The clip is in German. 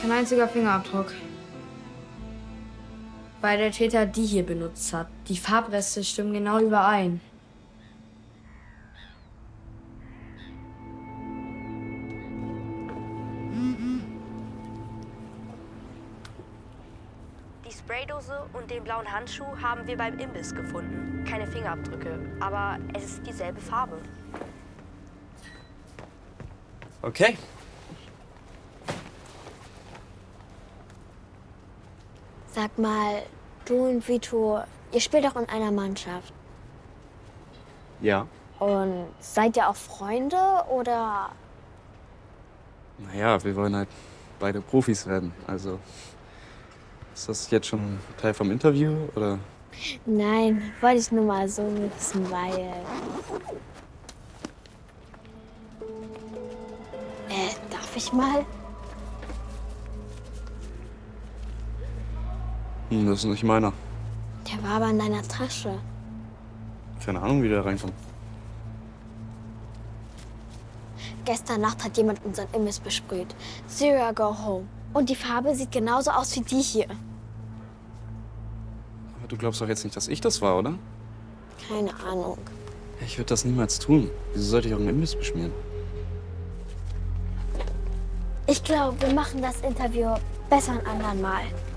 Kein einziger Fingerabdruck. Weil der Täter die hier benutzt hat. Die Farbreste stimmen genau überein. Die Spraydose und den blauen Handschuh haben wir beim Imbiss gefunden. Keine Fingerabdrücke, aber es ist dieselbe Farbe. Okay. Sag mal, du und Vito, ihr spielt doch in einer Mannschaft. Ja. Und seid ihr auch Freunde oder? Naja, wir wollen halt beide Profis werden. Also, ist das jetzt schon Teil vom Interview, oder? Nein, wollte ich nur mal so wissen, weil... darf ich mal? Das ist nicht meiner. Der war aber in deiner Tasche. Keine Ahnung, wie der reinkommt. Gestern Nacht hat jemand unseren Imbiss besprüht. Zero Go Home. Und die Farbe sieht genauso aus wie die hier. Aber du glaubst doch jetzt nicht, dass ich das war, oder? Keine Ahnung. Ich würde das niemals tun. Wieso sollte ich auch einen Imbiss beschmieren? Ich glaube, wir machen das Interview besser ein andermal.